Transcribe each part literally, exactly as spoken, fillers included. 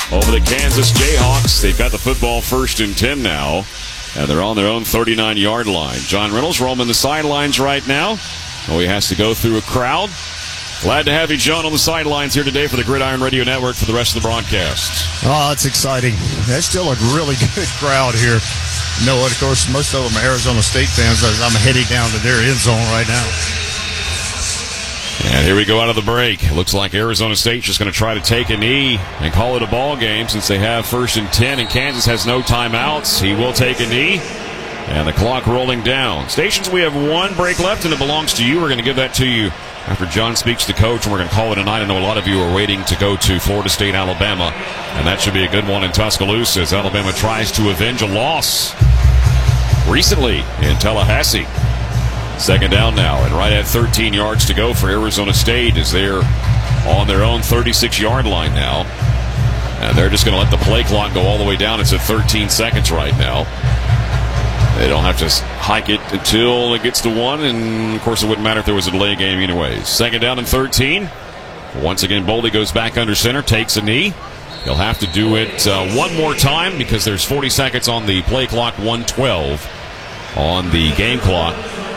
over the Kansas Jayhawks. They've got the football first and ten now, and they're on their own thirty-nine-yard line. John Reynolds roaming the sidelines right now. Oh, he has to go through a crowd. Glad to have you, John, on the sidelines here today for the Gridiron Radio Network for the rest of the broadcast. Oh, it's exciting. That's still a really good crowd here. No, of course, most of them are Arizona State fans as I'm heading down to their end zone right now. And here we go out of the break. Looks like Arizona State's just going to try to take a knee and call it a ball game since they have first and ten, and Kansas has no timeouts. He will take a knee, and the clock rolling down. Stations, we have one break left, and it belongs to you. We're going to give that to you after John speaks to Coach, and we're going to call it a night. I know a lot of you are waiting to go to Florida State, Alabama, and that should be a good one in Tuscaloosa as Alabama tries to avenge a loss recently in Tallahassee. Second down now, and right at thirteen yards to go for Arizona State as they're on their own thirty-six-yard line now. And they're just going to let the play clock go all the way down. It's at thirteen seconds right now. They don't have to hike it until it gets to one, and of course it wouldn't matter if there was a delay game anyways. Second down and thirteen. Once again, Boldy goes back under center, takes a knee. He'll have to do it uh, one more time because there's forty seconds on the play clock, one twelve on the game clock.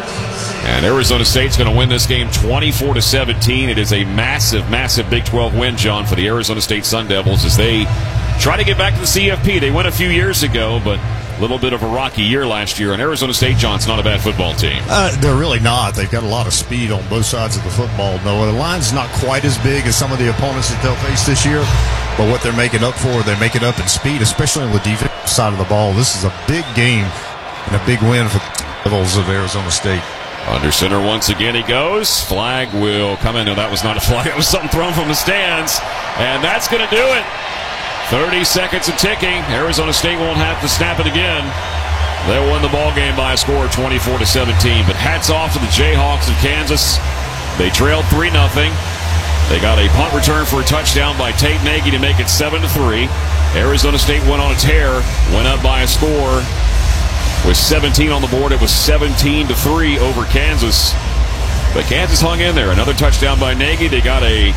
And Arizona State's going to win this game twenty-four to seventeen. It is a massive, massive Big twelve win, John, for the Arizona State Sun Devils as they try to get back to the C F P. They went a few years ago, but a little bit of a rocky year last year. And Arizona State, John's not a bad football team. Uh, they're really not. They've got a lot of speed on both sides of the football. No, the line's not quite as big as some of the opponents that they'll face this year. But what they're making up for, they're making up in speed, especially on the defensive side of the ball. This is a big game and a big win for the Devils of Arizona State. Under center once again he goes. Flag will come in. No, that was not a flag. That was something thrown from the stands. And that's going to do it. thirty seconds of ticking. Arizona State won't have to snap it again. They'll win the ball game by a score of twenty-four to seventeen. But hats off to the Jayhawks of Kansas. They trailed three nothing. They got a punt return for a touchdown by Tate Nagy to make it seven to three. Arizona State went on a tear, went up by a score. With seventeen on the board, it was seventeen to three over Kansas. But Kansas hung in there. Another touchdown by Nagy. They got a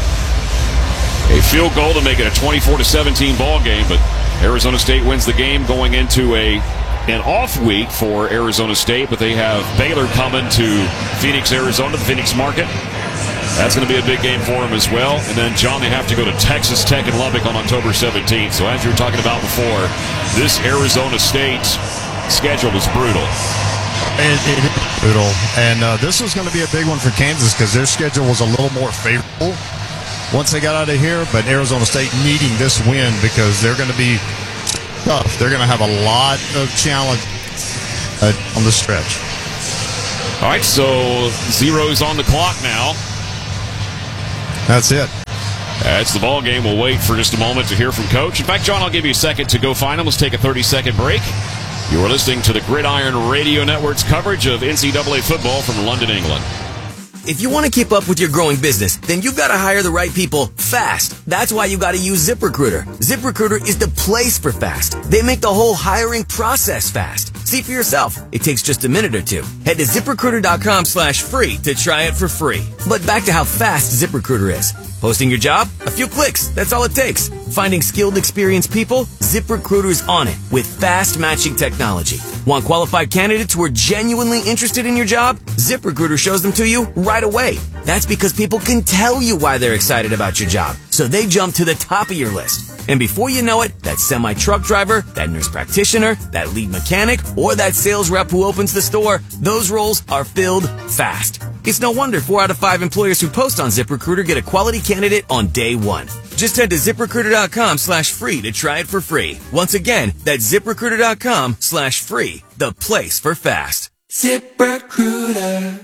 a field goal to make it a twenty-four to seventeen ball game. But Arizona State wins the game going into a an off week for Arizona State. But they have Baylor coming to Phoenix, Arizona, the Phoenix market. That's going to be a big game for them as well. And then, John, they have to go to Texas Tech in Lubbock on October seventeenth. So as you were talking about before, this Arizona State schedule is brutal. It, it is brutal. And uh, this was going to be a big one for Kansas because their schedule was a little more favorable once they got out of here. But Arizona State needing this win because they're going to be tough. They're going to have a lot of challenge uh, on the stretch. All right, so zero's on the clock now. That's it. That's the ball game. We'll wait for just a moment to hear from Coach. In fact, John, I'll give you a second to go find him. Let's take a thirty-second break. You are listening to the Gridiron Radio Network's coverage of N C double A football from London, England. If you want to keep up with your growing business, then you've got to hire the right people fast. That's why you got to use ZipRecruiter. ZipRecruiter is the place for fast. They make the whole hiring process fast. See for yourself. It takes just a minute or two. Head to ZipRecruiter.com slash free to try it for free. But back to how fast ZipRecruiter is. Posting your job? A few clicks. That's all it takes. Finding skilled, experienced people? ZipRecruiter's on it with fast matching technology. Want qualified candidates who are genuinely interested in your job? ZipRecruiter shows them to you right away. That's because people can tell you why they're excited about your job. So they jump to the top of your list. And before you know it, that semi-truck driver, that nurse practitioner, that lead mechanic, or that sales rep who opens the store, those roles are filled fast. It's no wonder four out of five employers who post on ZipRecruiter get a quality candidate on day one. Just head to ZipRecruiter.com slash free to try it for free. Once again, that's ZipRecruiter.com slash free, the place for fast. ZipRecruiter.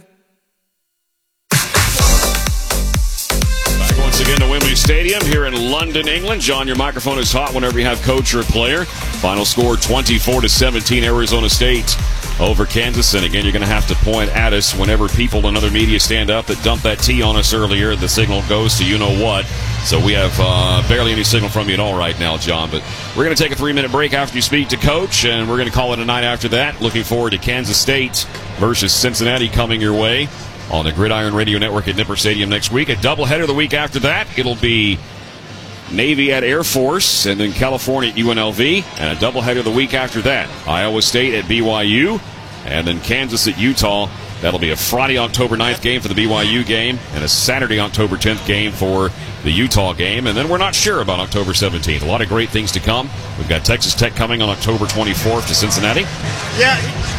Once again to Wembley Stadium here in London, England. John, your microphone is hot whenever you have coach or player. Final score twenty-four to seventeen, Arizona State over Kansas. And again, you're going to have to point at us whenever people and other media stand up that dumped that tea on us earlier. The signal goes to you know what. So we have uh, barely any signal from you at all right now, John. But we're going to take a three-minute break after you speak to Coach, and we're going to call it a night after that. Looking forward to Kansas State versus Cincinnati coming your way on the Gridiron Radio Network at Nipper Stadium next week. A doubleheader the week after that. It'll be Navy at Air Force, and then California at U N L V, and a doubleheader the week after that. Iowa State at B Y U, and then Kansas at Utah. That'll be a Friday, October ninth game for the B Y U game, and a Saturday, October tenth game for the Utah game. And then we're not sure about October seventeenth. A lot of great things to come. We've got Texas Tech coming on October twenty-fourth to Cincinnati. Yeah.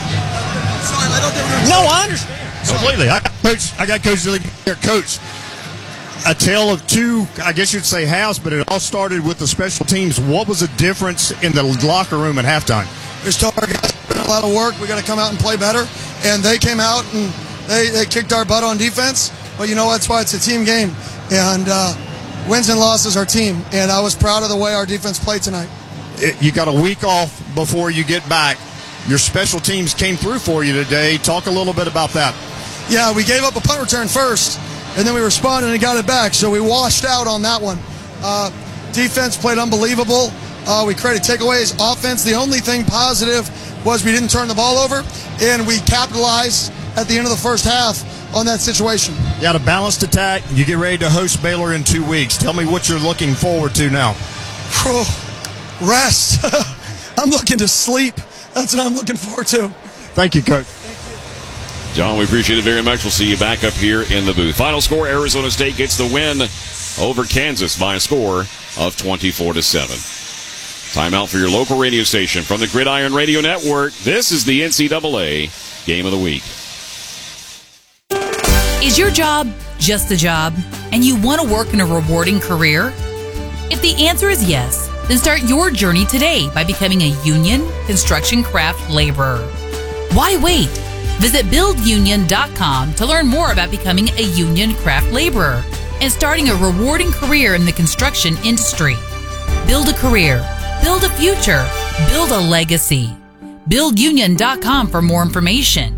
No, I understand. Completely. I got Coach, I got Coach Dilly here. Coach, a tale of two, I guess you'd say halves, but it all started with the special teams. What was the difference in the locker room at halftime? There's told our guys put in a lot of work. We got to come out and play better. And they came out and they, they kicked our butt on defense. But you know that's why it's a team game. And uh, wins and losses are team. And I was proud of the way our defense played tonight. It, you got a week off before you get back. Your special teams came through for you today. Talk a little bit about that. Yeah, we gave up a punt return first, and then we responded and got it back. So we washed out on that one. Uh, defense played unbelievable. Uh, we created takeaways. Offense, the only thing positive was we didn't turn the ball over, and we capitalized at the end of the first half on that situation. You got a balanced attack. You get ready to host Baylor in two weeks. Tell me what you're looking forward to now. Rest. I'm looking to sleep. That's what I'm looking forward to. Thank you, Coach. John, we appreciate it very much. We'll see you back up here in the booth. Final score, Arizona State gets the win over Kansas by a score of twenty-four to seven. Timeout for your local radio station from the Gridiron Radio Network. This is the N C double A Game of the Week. Is your job just a job, and you want to work in a rewarding career? If the answer is yes, then start your journey today by becoming a union construction craft laborer. Why wait? Visit build union dot com to learn more about becoming a union craft laborer and starting a rewarding career in the construction industry. Build a career, build a future, build a legacy. build union dot com for more information.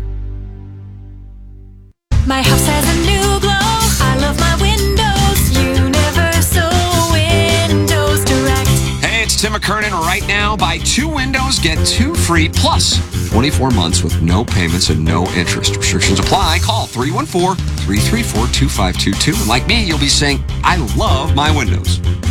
My house has a new glow. I love my windows. Universal Windows Direct. Hey, it's Tim McKernan. Right now, buy two windows, get two free, plus twenty-four months with no payments and no interest. Restrictions apply. Call three one four, three three four, two five two two. And like me, you'll be saying, I love my windows.